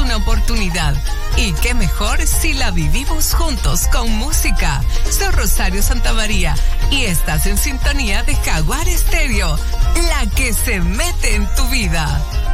una oportunidad. Y qué mejor si la vivimos juntos con música. Soy Rosario Santamaría y estás en sintonía de Jaguar Estéreo, la que se mete en tu vida.